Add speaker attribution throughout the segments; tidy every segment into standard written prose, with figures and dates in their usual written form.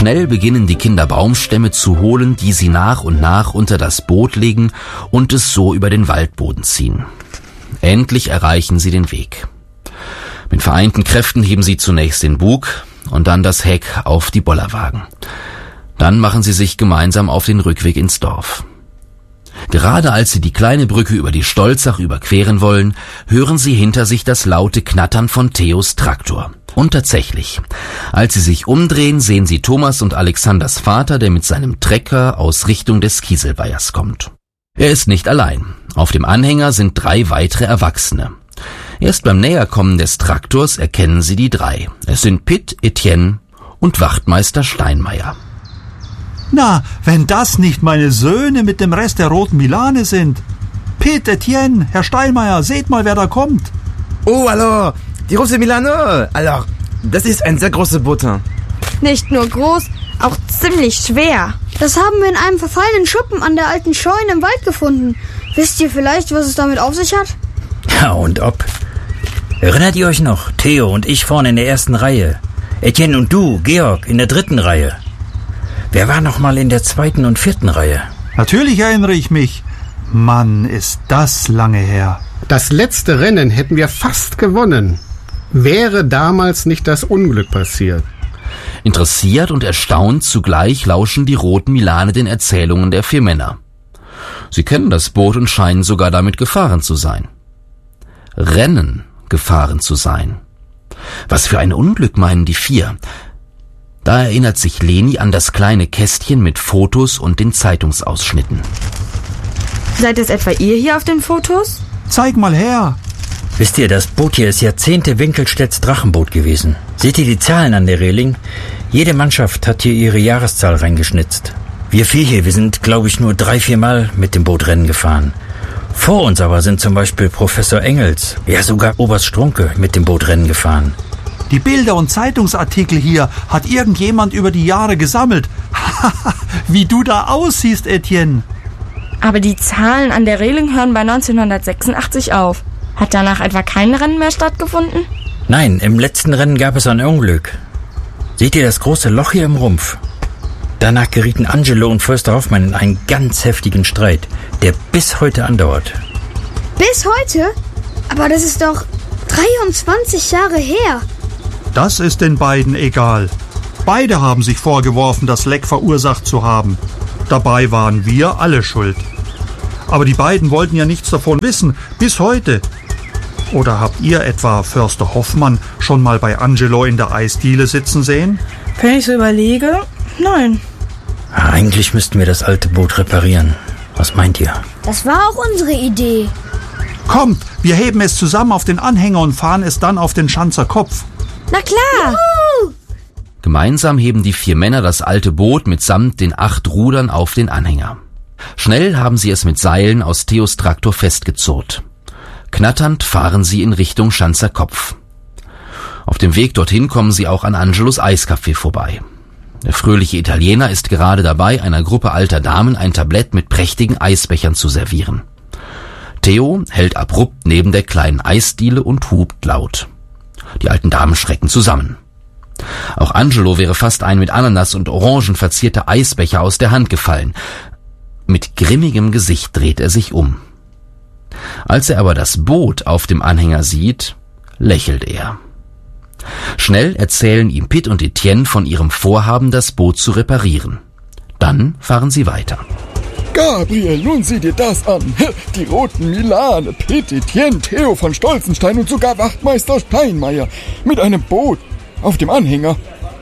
Speaker 1: Schnell beginnen die Kinder Baumstämme zu holen, die sie nach und nach unter das Boot legen und es so über den Waldboden ziehen. Endlich erreichen sie den Weg. Mit vereinten Kräften heben sie zunächst den Bug und dann das Heck auf die Bollerwagen. Dann machen sie sich gemeinsam auf den Rückweg ins Dorf. Gerade als sie die kleine Brücke über die Stolzach überqueren wollen, hören sie hinter sich das laute Knattern von Theos Traktor. Und tatsächlich, als sie sich umdrehen, sehen sie Thomas und Alexanders Vater, der mit seinem Trecker aus Richtung des Kieselweihers kommt. Er ist nicht allein. Auf dem Anhänger sind 3 weitere Erwachsene. Erst beim Näherkommen des Traktors erkennen sie die 3. Es sind Pitt, Etienne und Wachtmeister Steinmeier.
Speaker 2: Na, wenn das nicht meine Söhne mit dem Rest der roten Milane sind. Pitt, Etienne, Herr Steinmeier, seht mal, wer da kommt.
Speaker 3: Oh, alors, die rote Milane. Alors, das ist ein sehr großes Boot.
Speaker 4: Nicht nur groß, auch ziemlich schwer.
Speaker 5: Das haben wir in einem verfallenen Schuppen an der alten Scheune im Wald gefunden. Wisst ihr vielleicht, was es damit auf sich hat?
Speaker 6: Ja, und ob. Erinnert ihr euch noch? Theo und ich vorne in der ersten Reihe. Etienne und du, Georg, in der 3. Reihe. Wer war noch mal in der 2. und 4. Reihe?
Speaker 2: Natürlich erinnere ich mich. Mann, ist das lange her.
Speaker 7: Das letzte Rennen hätten wir fast gewonnen. Wäre damals nicht das Unglück passiert.
Speaker 1: Interessiert und erstaunt zugleich lauschen die roten Milane den Erzählungen der 4 Männer. Sie kennen das Boot und scheinen sogar damit gefahren zu sein. Rennen gefahren zu sein. Was für ein Unglück, meinen die 4. Da erinnert sich Leni an das kleine Kästchen mit Fotos und den Zeitungsausschnitten.
Speaker 4: Seid es etwa ihr hier auf den Fotos?
Speaker 2: Zeig mal her.
Speaker 6: Wisst ihr, das Boot hier ist Jahrzehnte Winkelstedts Drachenboot gewesen. Seht ihr die Zahlen an der Reling? Jede Mannschaft hat hier ihre Jahreszahl reingeschnitzt. Wir 4 hier, wir sind, glaube ich, nur 3-4 Mal mit dem Boot Rennen gefahren. Vor uns aber sind zum Beispiel Professor Engels, ja sogar Oberst Strunke mit dem Boot Rennen gefahren.
Speaker 2: Die Bilder und Zeitungsartikel hier hat irgendjemand über die Jahre gesammelt. Wie du da aussiehst, Etienne.
Speaker 4: Aber die Zahlen an der Reling hören bei 1986 auf. Hat danach etwa kein Rennen mehr stattgefunden?
Speaker 6: Nein, im letzten Rennen gab es ein Unglück. Seht ihr das große Loch hier im Rumpf? Danach gerieten Angelo und Förster Hoffmann in einen ganz heftigen Streit, der bis heute andauert.
Speaker 5: Bis heute? Aber das ist doch 23 Jahre her.
Speaker 2: Das ist den beiden egal. Beide haben sich vorgeworfen, das Leck verursacht zu haben. Dabei waren wir alle schuld. Aber die beiden wollten ja nichts davon wissen, bis heute. Oder habt ihr etwa Förster Hoffmann schon mal bei Angelo in der Eisdiele sitzen sehen?
Speaker 4: Wenn ich so überlege, nein.
Speaker 6: Eigentlich müssten wir das alte Boot reparieren. Was meint ihr?
Speaker 5: Das war auch unsere Idee.
Speaker 2: Kommt, wir heben es zusammen auf den Anhänger und fahren es dann auf den Schanzer Kopf.
Speaker 5: Na klar! Juhu!
Speaker 1: Gemeinsam heben die 4 Männer das alte Boot mitsamt den 8 Rudern auf den Anhänger. Schnell haben sie es mit Seilen aus Theos Traktor festgezurrt. Knatternd fahren sie in Richtung Schanzer Kopf. Auf dem Weg dorthin kommen sie auch an Angelos Eiscafé vorbei. Der fröhliche Italiener ist gerade dabei, einer Gruppe alter Damen ein Tablett mit prächtigen Eisbechern zu servieren. Theo hält abrupt neben der kleinen Eisdiele und hupt laut. Die alten Damen schrecken zusammen. Auch Angelo wäre fast ein mit Ananas und Orangen verzierter Eisbecher aus der Hand gefallen. Mit grimmigem Gesicht dreht er sich um. Als er aber das Boot auf dem Anhänger sieht, lächelt er. Schnell erzählen ihm Pitt und Etienne von ihrem Vorhaben, das Boot zu reparieren. Dann fahren sie weiter.
Speaker 8: Gabriel, nun sieh dir das an. Die roten Milane, Pitt, Etienne, Theo von Stolzenstein und sogar Wachtmeister Steinmeier mit einem Boot auf dem Anhänger.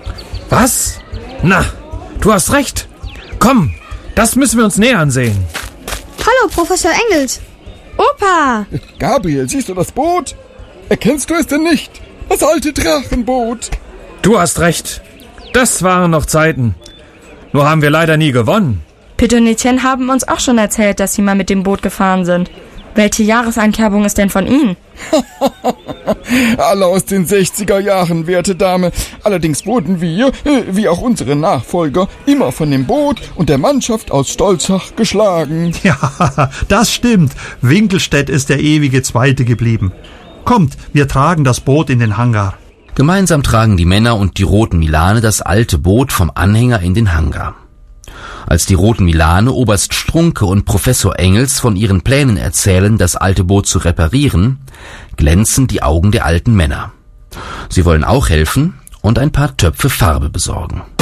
Speaker 9: Was? Na, du hast recht. Komm, das müssen wir uns näher ansehen.
Speaker 5: Hallo, Professor Engels.
Speaker 4: Opa!
Speaker 8: Gabriel, siehst du das Boot? Erkennst du es denn nicht? Das alte Drachenboot.
Speaker 9: Du hast recht. Das waren noch Zeiten. Nur haben wir leider nie gewonnen.
Speaker 4: Pitt und Etienne haben uns auch schon erzählt, dass sie mal mit dem Boot gefahren sind. Welche Jahreseinkerbung ist denn von Ihnen?
Speaker 8: Alle aus den 60er Jahren, werte Dame. Allerdings wurden wir, wie auch unsere Nachfolger, immer von dem Boot und der Mannschaft aus Stolzach geschlagen.
Speaker 2: Ja, das stimmt. Winkelstedt ist der ewige Zweite geblieben. Kommt, wir tragen das Boot in den Hangar.
Speaker 1: Gemeinsam tragen die Männer und die roten Milane das alte Boot vom Anhänger in den Hangar. Als die roten Milane Oberst Strunke und Professor Engels von ihren Plänen erzählen, das alte Boot zu reparieren, glänzen die Augen der alten Männer. Sie wollen auch helfen und ein paar Töpfe Farbe besorgen.